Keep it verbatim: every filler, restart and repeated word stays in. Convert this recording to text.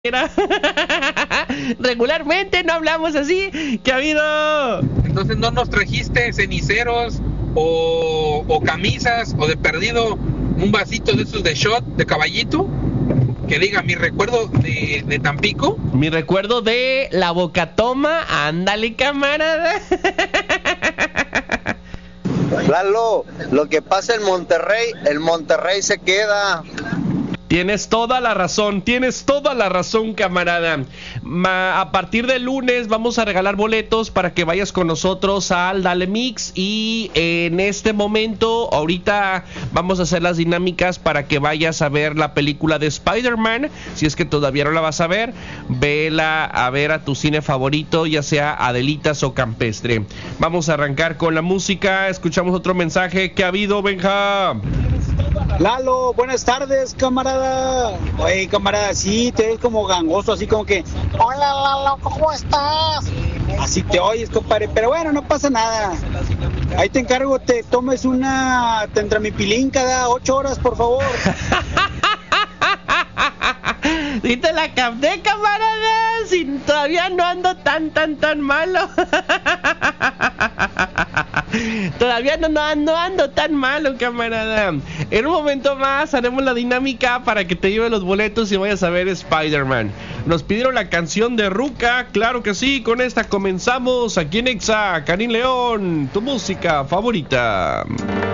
Regularmente no hablamos así. ¿Qué ha habido? Entonces no nos trajiste ceniceros o, o camisas o de perdido un vasito de esos de shot de caballito que diga mi recuerdo de, de Tampico. Mi recuerdo de la Bocatoma. Ándale, camarada. Lalo, lo que pasa en Monterrey, el Monterrey se queda. Tienes toda la razón, tienes toda la razón, camarada. Ma, a partir del lunes vamos a regalar boletos para que vayas con nosotros al Dale Mix. Y en este momento, ahorita vamos a hacer las dinámicas para que vayas a ver la película de Spider-Man. Si es que todavía no la vas a ver, vela a ver a tu cine favorito, ya sea Adelitas o Campestre. Vamos a arrancar con la música. Escuchamos otro mensaje. ¿Qué ha habido, Benja? Lalo, buenas tardes, camarada. Oye, camarada, sí, te ves como gangoso, así como que, hola, Lalo, ¿cómo estás? Así te oyes, compadre, pero bueno, no pasa nada. Ahí te encargo, te tomes una tentramipilín cada ocho horas, por favor. Sí te la capté, camarada. Si todavía no ando tan, tan, tan malo. Todavía no, no, no ando tan malo, camarada. En un momento más haremos la dinámica para que te lleve los boletos y vayas a ver Spider-Man. Nos pidieron la canción de Ruca. Claro que sí, con esta comenzamos aquí en Exa. Karin León, tu música favorita.